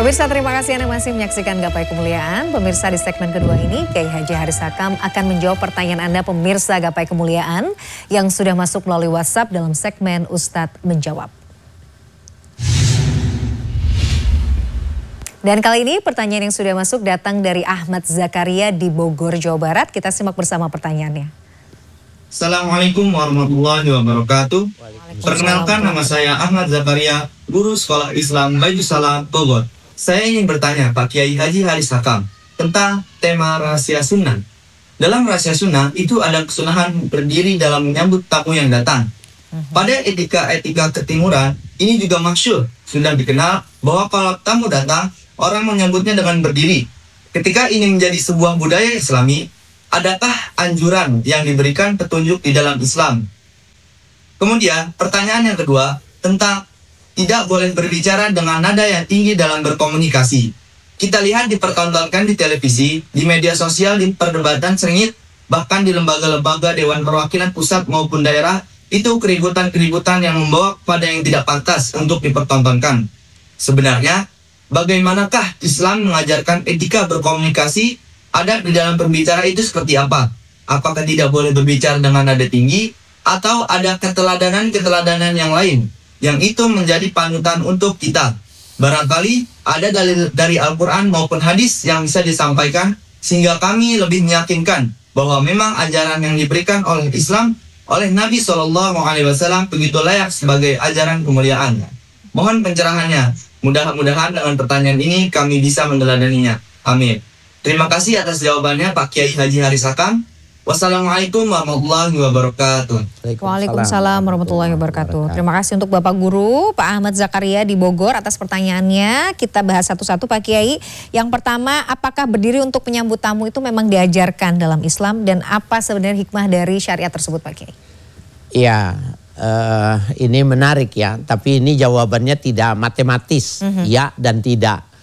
Pemirsa, terima kasih Anda masih menyaksikan Gapai Kemuliaan. Pemirsa, di segmen kedua ini Kiai Haji Haris Hakam akan menjawab pertanyaan Anda pemirsa Gapai Kemuliaan yang sudah masuk melalui WhatsApp dalam segmen Ustadz Menjawab. Dan kali ini pertanyaan yang sudah masuk datang dari Ahmad Zakaria di Bogor, Jawa Barat. Kita simak bersama pertanyaannya. Assalamualaikum warahmatullahi wabarakatuh. Perkenalkan, nama saya Ahmad Zakaria, guru sekolah Islam Baju Salam, Bogor. Saya ingin bertanya Pak Kiai Haji Haris Hakam tentang tema rahasia sunnah. Dalam rahasia sunnah itu ada kesunahan berdiri dalam menyambut tamu yang datang. Pada etika-etika ketimuran ini juga masyhur, sudah dikenal bahwa kalau tamu datang, orang menyambutnya dengan berdiri. Ketika ini menjadi sebuah budaya Islami, adakah anjuran yang diberikan petunjuk di dalam Islam? Kemudian pertanyaan yang kedua tentang tidak boleh berbicara dengan nada yang tinggi dalam berkomunikasi. Kita lihat dipertontonkan di televisi, di media sosial, di perdebatan sengit, bahkan di lembaga-lembaga Dewan Perwakilan Pusat maupun daerah, itu keributan-keributan yang membawa pada yang tidak pantas untuk dipertontonkan. Sebenarnya, bagaimanakah Islam mengajarkan etika berkomunikasi? Adab di dalam berbicara itu seperti apa? Apakah tidak boleh berbicara dengan nada tinggi? Atau ada keteladanan-keteladanan yang lain? Yang itu menjadi panutan untuk kita. Barangkali ada dalil dari Al-Quran maupun hadis yang bisa disampaikan sehingga kami lebih meyakinkan bahwa memang ajaran yang diberikan oleh Islam oleh Nabi SAW begitu layak sebagai ajaran kemuliaan. Mohon pencerahannya. Mudah-mudahan dengan pertanyaan ini kami bisa meneladaninya. Amin. Terima kasih atas jawabannya Pak Kiai Haji Haris Hakam. Wassalamualaikum warahmatullahi wabarakatuh. Waalaikumsalam warahmatullahi wabarakatuh. Terima kasih untuk Bapak Guru Pak Ahmad Zakaria di Bogor atas pertanyaannya. Kita bahas satu-satu Pak Kiai. Yang pertama, apakah berdiri untuk menyambut tamu itu memang diajarkan dalam Islam dan apa sebenarnya hikmah dari syariat tersebut Pak Kiai? Iya, ini menarik ya. Tapi ini jawabannya tidak matematis, ya dan tidak.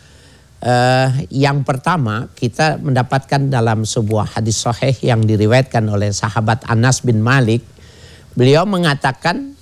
Yang pertama kita mendapatkan dalam sebuah hadis sahih yang diriwayatkan oleh sahabat Anas bin Malik. Beliau mengatakan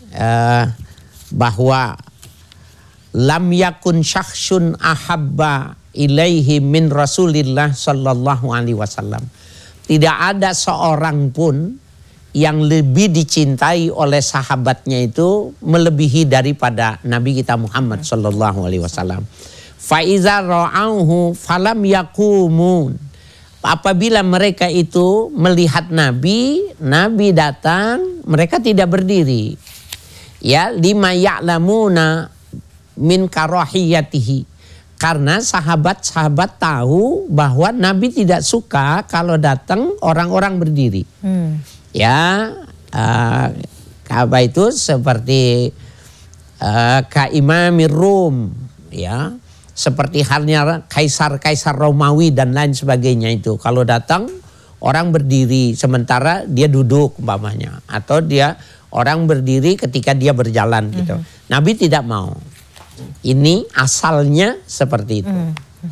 bahwa lam yakun syakhsun ahabba ilaihi min Rasulillah sallallahu alaihi wasallam. Tidak ada seorang pun yang lebih dicintai oleh sahabatnya itu melebihi daripada Nabi kita Muhammad sallallahu alaihi wasallam. Faiza ra'auhu falam yakumun. Apabila mereka itu melihat Nabi datang, mereka tidak berdiri. Ya, lima ya'lamuna min karahiyatihi. Karena sahabat-sahabat tahu bahwa Nabi tidak suka kalau datang orang-orang berdiri. Ya, apa itu seperti Kaimamir Rum, ya. Seperti halnya kaisar-kaisar Romawi dan lain sebagainya itu. Kalau datang orang berdiri sementara dia duduk umpamanya. Atau dia orang berdiri ketika dia berjalan gitu. Nabi tidak mau. Ini asalnya seperti itu.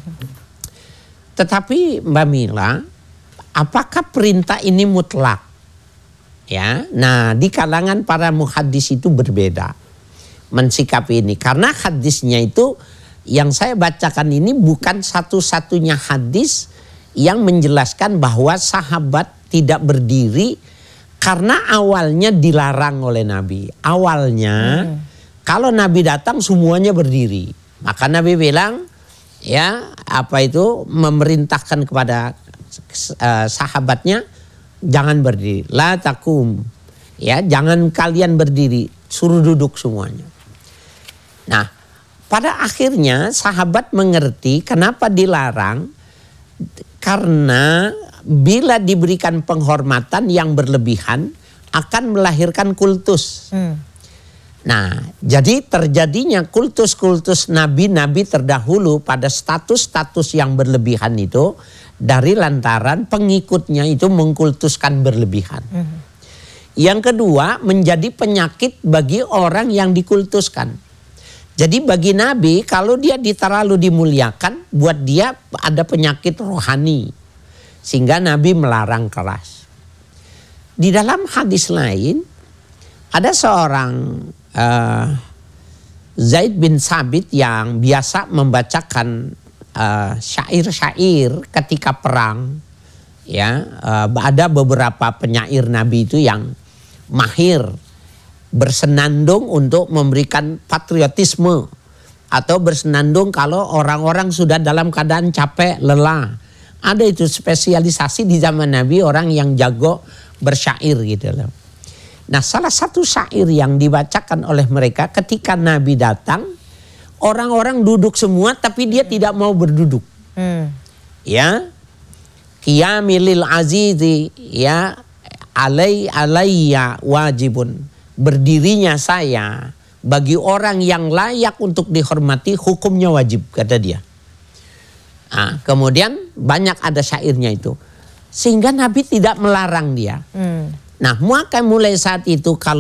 Tetapi Mbak Mila, apakah perintah ini mutlak? Ya, nah di kalangan para muhaddis itu berbeda mensikapi ini. Karena hadisnya itu yang saya bacakan ini bukan satu-satunya hadis yang menjelaskan bahwa sahabat tidak berdiri karena awalnya dilarang oleh Nabi. Awalnya kalau Nabi datang semuanya berdiri. Maka Nabi bilang ya apa itu memerintahkan kepada sahabatnya jangan berdiri. La takum. Ya, jangan kalian berdiri, suruh duduk semuanya. Nah, pada akhirnya sahabat mengerti kenapa dilarang, karena bila diberikan penghormatan yang berlebihan akan melahirkan kultus. Nah, jadi terjadinya kultus-kultus nabi-nabi terdahulu pada status-status yang berlebihan itu dari lantaran pengikutnya itu mengkultuskan berlebihan. Yang kedua, menjadi penyakit bagi orang yang dikultuskan. Jadi bagi Nabi kalau dia terlalu dimuliakan, buat dia ada penyakit rohani. Sehingga Nabi melarang keras. Di dalam hadis lain ada seorang Zaid bin Sabit yang biasa membacakan syair-syair ketika perang, ya, ada beberapa penyair Nabi itu yang mahir bersenandung untuk memberikan patriotisme atau bersenandung kalau orang-orang sudah dalam keadaan capek, lelah. Ada itu spesialisasi di zaman Nabi orang yang jago bersyair gitu loh. Nah, salah satu syair yang dibacakan oleh mereka ketika Nabi datang, orang-orang duduk semua tapi dia tidak mau berduduk. Ya. Qiyamil azizi ya alayya wajibun. Berdirinya saya bagi orang yang layak untuk dihormati hukumnya wajib, kata dia. Nah, kemudian banyak ada syairnya itu. Sehingga Nabi tidak melarang dia. Nah, maka mulai saat itu kalau